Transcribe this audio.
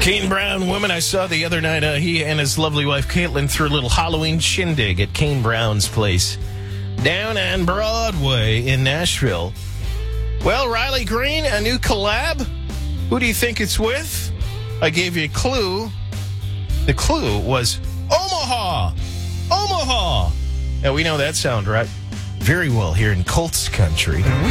Kane Brown woman I saw the other night, he and his lovely wife Caitlin threw a little Halloween shindig at Kane Brown's place down on Broadway in Nashville. Well, Riley Green, a new collab? Who do you think it's with? I gave you a clue. The clue was Omaha. Omaha. Now, we know that sound right very well here in Colts country.